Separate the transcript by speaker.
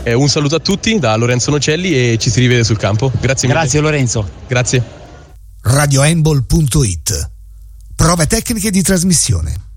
Speaker 1: Un saluto a tutti da Lorenzo Nocelli e ci si rivede sul campo. Grazie mille.
Speaker 2: Grazie Lorenzo.
Speaker 1: Grazie.
Speaker 3: radiohandball.it. Prove tecniche di trasmissione.